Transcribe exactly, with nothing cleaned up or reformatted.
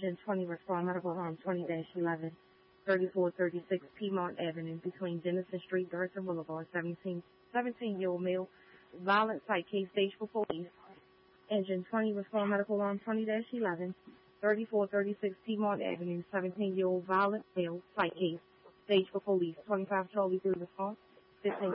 Engine twenty, respond medical harm twenty dash eleven, thirty-four thirty-six Piedmont Avenue between Denison Street, Garrison Boulevard, seventeen, seventeen-year-old male, violent site case, stage for police. Engine twenty, respond medical alarm twenty dash eleven, thirty-four thirty-six Piedmont Avenue, seventeen-year-old violent male, site case, stage for police. twenty-five Charlie three, response, fifteen